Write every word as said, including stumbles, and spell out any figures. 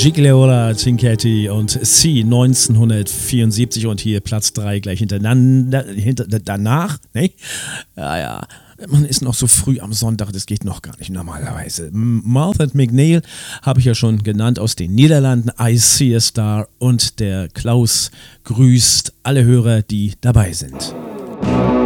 Gigliola Cinquetti und C neunzehnhundertvierundsiebzig und hier Platz drei gleich hintereinander, hinter, danach, ne? Ja, ja, man ist noch so früh am Sonntag, das geht noch gar nicht normalerweise. Martha McNeil habe ich ja schon genannt aus den Niederlanden, I See a Star, und der Klaus grüßt alle Hörer, die dabei sind.